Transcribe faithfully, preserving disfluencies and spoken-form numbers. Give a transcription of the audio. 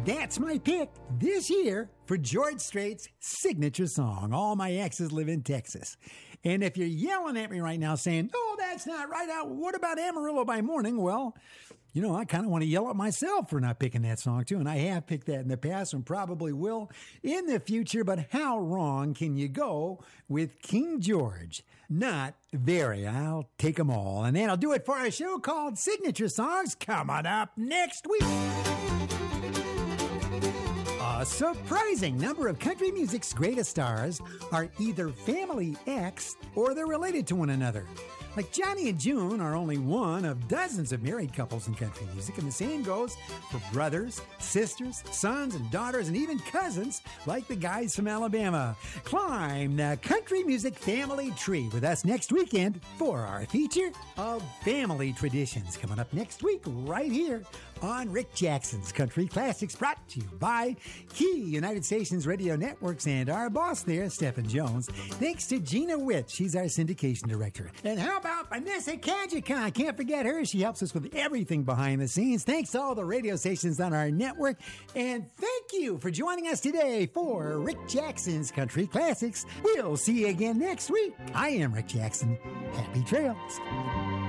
That's my pick this year for George Strait's signature song, All My Exes Live in Texas. And if you're yelling at me right now saying, oh, that's not right, out. What about Amarillo by Morning? Well, you know, I kind of want to yell at myself for not picking that song, too. And I have picked that in the past and probably will in the future. But how wrong can you go with King George? Not very. I'll take them all. And then I'll do it for a show called Signature Songs coming up next week. A surprising number of country music's greatest stars are either Family X or they're related to one another. Like Johnny and June are only one of dozens of married couples in country music, and the same goes for brothers, sisters, sons, and daughters, and even cousins like the guys from Alabama. Climb the country music family tree with us next weekend for our feature of family traditions coming up next week right here on Rick Jackson's Country Classics, brought to you by Key United Stations Radio Networks and our boss there, Stephen Jones. Thanks to Gina Witt. She's our syndication director. And how about Vanessa Kajikon? Can't forget her. She helps us with everything behind the scenes. Thanks to all the radio stations on our network. And thank you for joining us today for Rick Jackson's Country Classics. We'll see you again next week. I am Rick Jackson. Happy trails.